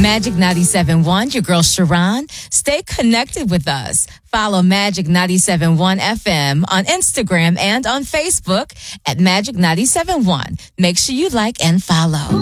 Magic 97.1, your girl Sharon. Stay connected with us. Follow Magic 97.1 FM on Instagram and on Facebook at Magic 97.1. Make sure you like and follow.